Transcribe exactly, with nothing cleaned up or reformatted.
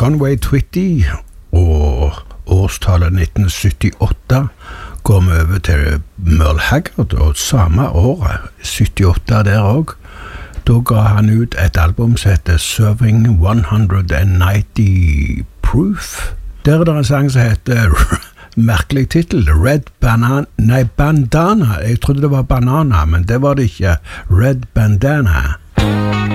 Conway Twitty, og årstallet nitten syttiåtte går vi over til Merle Haggard, og samme året, syttiåtte der også, da ga han ut et album som heter Serving one hundred ninety Proof. Der er det en sang som heter, merkelig titel, Red Banana, nei, Bandana, jeg trodde det var Banana, men det var det ikke, Red Bandana.